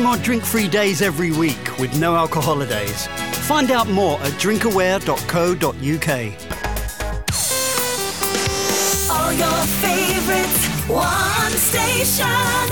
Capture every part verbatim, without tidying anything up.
more drink-free days every week with no alcohol holidays. Find out more at drinkaware dot co dot uk. All your favourites, one station,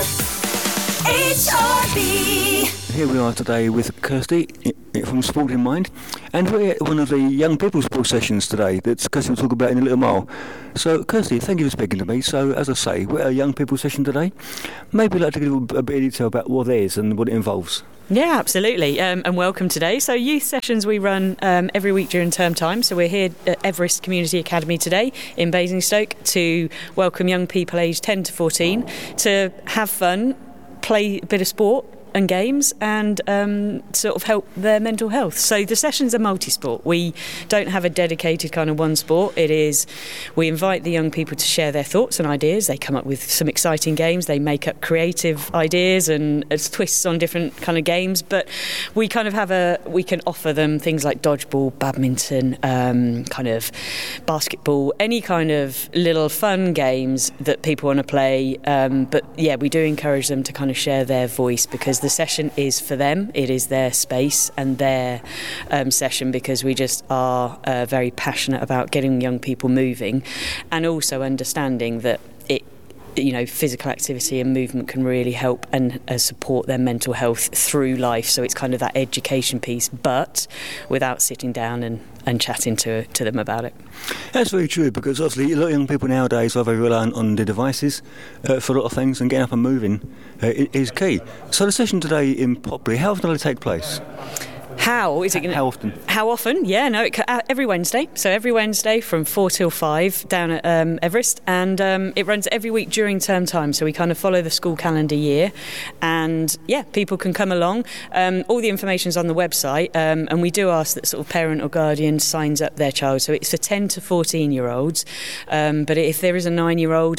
H R B. Here we are today with Kirsty from Sport in Mind, and we're at one of the young people's sport sessions today that Kirsty will talk about in a little while. So Kirsty, thank you for speaking to me. So as I say, we're at a young people's session today. Maybe you'd like to give a bit of detail about what it is and what it involves. Yeah, absolutely, um, and welcome today. So youth sessions we run um, every week during term time. So we're here at Everest Community Academy today in Basingstoke to welcome young people aged ten to fourteen to have fun, play a bit of sport and games, and um, sort of help their mental health. So the sessions are multi-sport. We don't have a dedicated kind of one sport. It is, we invite the young people to share their thoughts and ideas. They come up with some exciting games. They make up creative ideas and uh, twists on different kind of games. But we kind of have a, we can offer them things like dodgeball, badminton, um, kind of basketball, any kind of little fun games that people want to play. Um, but yeah, we do encourage them to kind of share their voice, because the session is for them. It is their space and their um, session, because we just are uh, very passionate about getting young people moving, and also understanding that it, you know, physical activity and movement can really help and uh, support their mental health through life. So it's kind of that education piece, but without sitting down and, and chatting to to them about it. That's very true, because obviously a lot of young people nowadays are very reliant on their devices uh, for a lot of things, and getting up and moving uh, is key. So the session today in Popley, how often will it take place? How is it going to? How often? How often? Yeah, no, it, uh, every Wednesday. So every Wednesday from four till five down at um, Everest, and um, it runs every week during term time. So we kind of follow the school calendar year, and yeah, people can come along. Um, all the information's on the website, um, and we do ask that sort of parent or guardian signs up their child. So it's for ten to fourteen year olds, um, but if there is a nine year old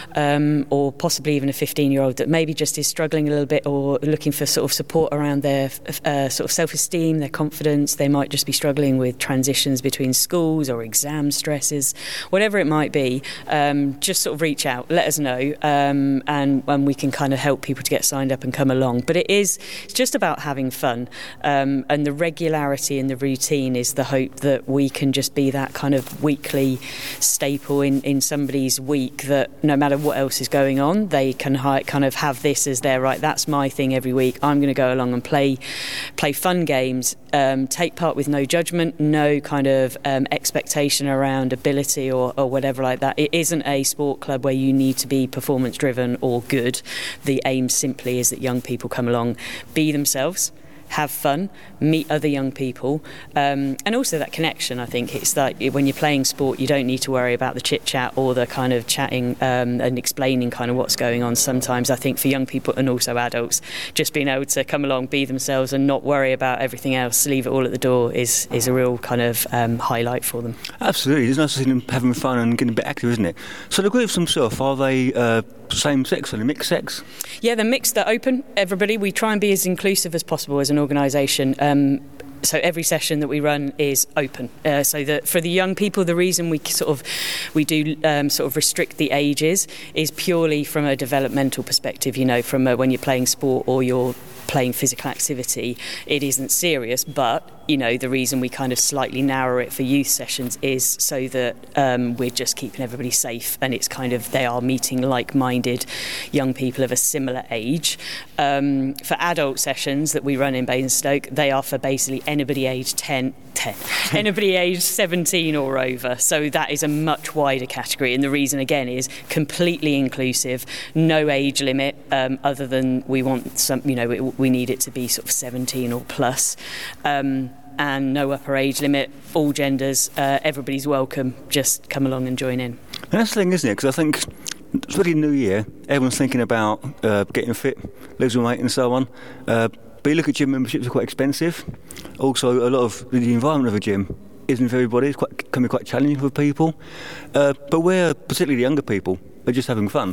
um, or possibly even a fifteen year old that maybe just is struggling a little bit or looking for sort of support around their uh, sort of self-esteem, their confidence, they might just be struggling with transitions between schools or exam stresses, whatever it might be, um, just sort of reach out, let us know, um, and, and we can kind of help people to get signed up and come along. But it is it's just about having fun, um, and the regularity and the routine is the hope that we can just be that kind of weekly staple in, in somebody's week, that no matter what else is going on, they can hi- kind of have this as their, right, that's my thing every week, I'm going to go along and play play fun games. Um, take part with no judgment, no kind of um, expectation around ability or, or whatever like that. It isn't a sport club where you need to be performance driven or good. The aim simply is that young people come along, be themselves, have fun, meet other young people, um, and also that connection. I think it's like when you're playing sport, you don't need to worry about the chit chat or the kind of chatting um, and explaining kind of what's going on. Sometimes I think for young people and also adults, just being able to come along, be themselves and not worry about everything else, leave it all at the door, is is a real kind of um, highlight for them. Absolutely, it's nice to see them having fun and getting a bit active, isn't it? So the groups themselves, are they uh, same sex or mixed sex? Yeah, they're mixed, they're open, everybody. We try and be as inclusive as possible as an organisation. Um, so every session that we run is open. Uh, so that for the young people, the reason we sort of we do um, sort of restrict the ages is purely from a developmental perspective. You know, from a, when you're playing sport or you're playing physical activity, it isn't serious, but you know, the reason we kind of slightly narrow it for youth sessions is so that um, we're just keeping everybody safe, and it's kind of, they are meeting like-minded young people of a similar age. Um, for adult sessions that we run in Basingstoke, they are for basically anybody aged ten, ten, anybody aged seventeen or over. So that is a much wider category, and the reason again is completely inclusive, no age limit, um, other than we want some, you know, we, we need it to be sort of seventeen or plus. Um, and no upper age limit, all genders, uh, everybody's welcome, just come along and join in. And that's the thing, isn't it? Because I think, especially New Year, everyone's thinking about uh, getting fit, losing weight and so on. Uh, but you look at gym memberships are quite expensive. Also, a lot of the environment of a gym isn't for everybody. It's quite, can be quite challenging for people. Uh, but we're, particularly the younger people, are just having fun.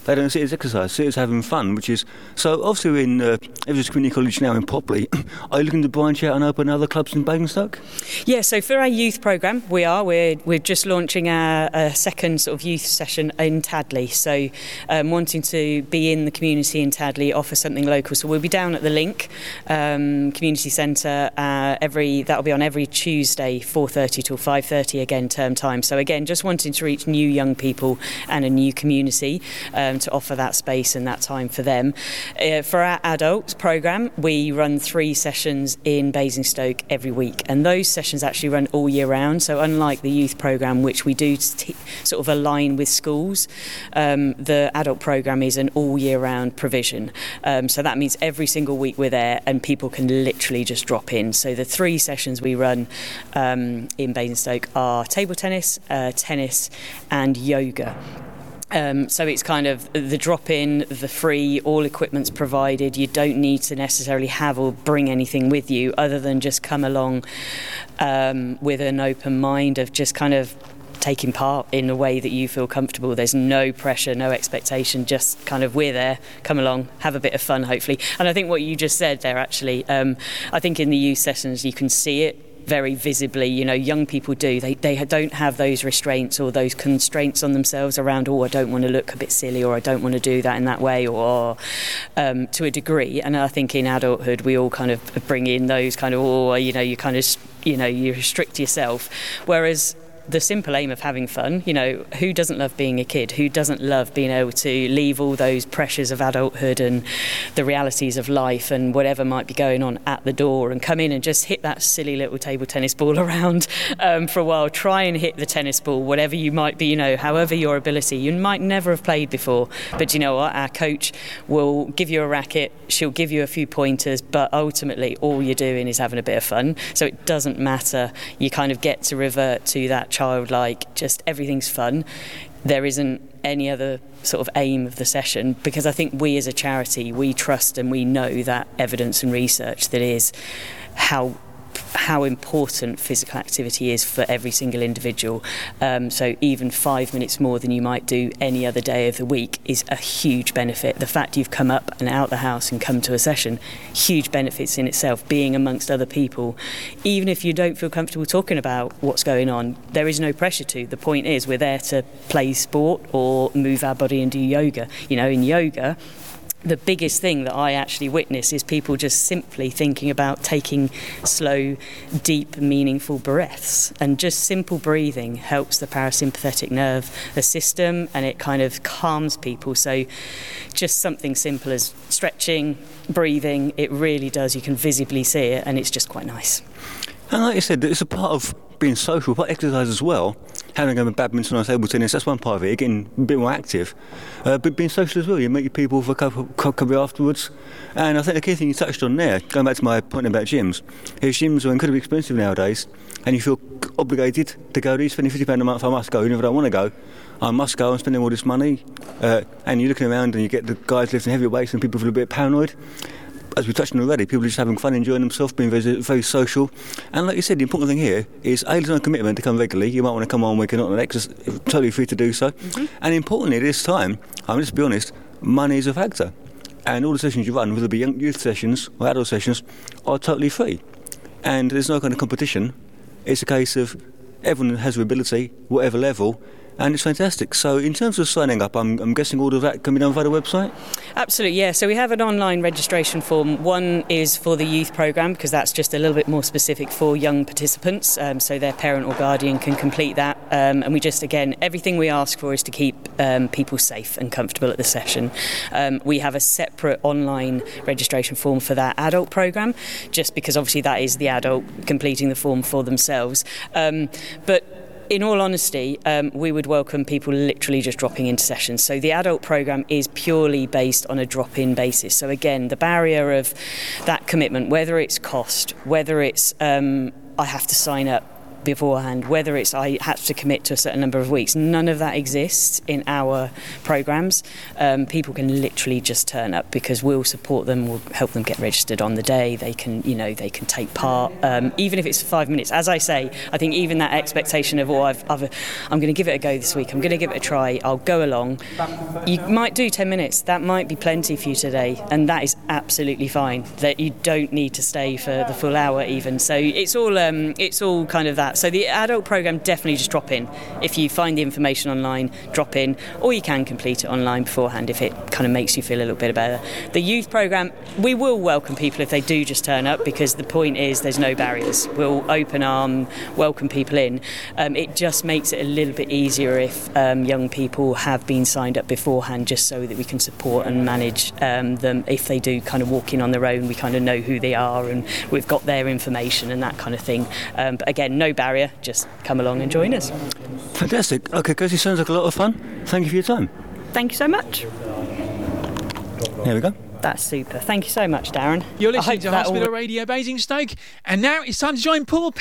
They don't see it as exercise, see it as having fun, which is... So obviously we're in uh, Everest Community College now in Popley. Are you looking to branch out and open other clubs in Basingstoke? Yeah, so for our youth programme, we are. We're, we're just launching our, our second sort of youth session in Tadley. So um, wanting to be in the community in Tadley, offer something local. So we'll be down at the Link um, Community Centre. Uh, every That'll be on every Tuesday, four thirty till five thirty, again, term time. So again, just wanting to reach new young people and a new community. Um, to offer that space and that time for them. Uh, for our adults programme, we run three sessions in Basingstoke every week, and those sessions actually run all year round. So unlike the youth programme, which we do t- sort of align with schools, um, the adult programme is an all year round provision. Um, so that means every single week we're there and people can literally just drop in. So the three sessions we run um, in Basingstoke are table tennis, uh, tennis and yoga. Um, so it's kind of the drop-in, the free, all equipment's provided. You don't need to necessarily have or bring anything with you other than just come along um, with an open mind of just kind of taking part in a way that you feel comfortable. There's no pressure, no expectation, just kind of we're there, come along, have a bit of fun, hopefully. And I think what you just said there, actually, um, I think in the youth sessions you can see it very visibly. You know, young people do. They they don't have those restraints or those constraints on themselves around, oh, I don't want to look a bit silly, or I don't want to do that in that way, or um, to a degree. And I think in adulthood we all kind of bring in those kind of, oh, you know, you kind of, you know, you restrict yourself. Whereas the simple aim of having fun, you know, who doesn't love being a kid? Who doesn't love being able to leave all those pressures of adulthood and the realities of life and whatever might be going on at the door and come in and just hit that silly little table tennis ball around um, for a while. Try and hit the tennis ball, whatever you might be, you know, however your ability. You might never have played before, but you know what? Our coach will give you a racket, she'll give you a few pointers, but ultimately all you're doing is having a bit of fun. So it doesn't matter. You kind of get to revert to that childlike, just everything's fun. There isn't any other sort of aim of the session, because I think we as a charity, we trust and we know that evidence and research that is how how important physical activity is for every single individual. Um, so even five minutes more than you might do any other day of the week is a huge benefit. The fact you've come up and out the house and come to a session, huge benefits in itself. Being amongst other people, even if you don't feel comfortable talking about what's going on, there is no pressure to. The point is we're there to play sport or move our body and do yoga. You know, in yoga, the biggest thing that I actually witness is people just simply thinking about taking slow, deep, meaningful breaths. And just simple breathing helps the parasympathetic nerve, the system, and it kind of calms people. So just something simple as stretching, breathing, it really does. You can visibly see it, and it's just quite nice. And like you said, it's a part of being social, part of exercise as well. Having a badminton or table tennis, that's one part of it, getting a bit more active. Uh, but being social as well, you meet your people for a couple, couple afterwards. And I think the key thing you touched on there, going back to my point about gyms, is gyms are incredibly expensive nowadays, and you feel obligated to go. These spending fifty pounds a month, I must go. Even if I don't want to go, I must go. I'm spending all this money. Uh, and you're looking around and you get the guys lifting heavy weights and people feel a bit paranoid. As we touched on already, people are just having fun, enjoying themselves, being very, very social. And like you said, the important thing here is A, there's no commitment to come regularly. You might want to come on when you're not on exercise, totally free to do so. Mm-hmm. And importantly, at this time, I mean, let's be honest, money is a factor. And all the sessions you run, whether it be young youth sessions or adult sessions, are totally free. And there's no kind of competition. It's a case of everyone has their ability, whatever level, and it's fantastic. So in terms of signing up, I'm, I'm guessing all of that can be done via the website? Absolutely, yeah. So we have an online registration form. One is for the youth programme, because that's just a little bit more specific for young participants, um, so their parent or guardian can complete that. Um, and we just, again, everything we ask for is to keep um, people safe and comfortable at the session. Um, we have a separate online registration form for that adult programme, just because obviously that is the adult completing the form for themselves. Um, but in all honesty, um, we would welcome people literally just dropping into sessions. So the adult programme is purely based on a drop-in basis. So again, the barrier of that commitment, whether it's cost, whether it's um, I have to sign up beforehand, whether it's I had to commit to a certain number of weeks. None of that exists in our programmes. Um, people can literally just turn up because we'll support them, we'll help them get registered on the day. They can, you know, they can take part, um, even if it's five minutes. As I say, I think even that expectation of, oh, I've, I've, I'm going to give it a go this week, I'm going to give it a try, I'll go along. You might do ten minutes, that might be plenty for you today, and that is absolutely fine. That you don't need to stay for the full hour even. So it's all, um, it's all kind of that. So the adult programme, definitely just drop in. If you find the information online, drop in, or you can complete it online beforehand if it kind of makes you feel a little bit better. The youth programme, we will welcome people if they do just turn up, because the point is there's no barriers. We'll open arm, welcome people in. Um, it just makes it a little bit easier if um, young people have been signed up beforehand, just so that we can support and manage um, them. If they do kind of walk in on their own, we kind of know who they are and we've got their information and that kind of thing. Um, but again, no barrier, just come along and join us. Fantastic. Okay, Kirsty, sounds like a lot of fun. Thank you for your time. Thank you so much. There we go. That's super. Thank you so much, Darren. You're I listening hope to that Hospital all- Radio Basingstoke, and now it's time to join Paul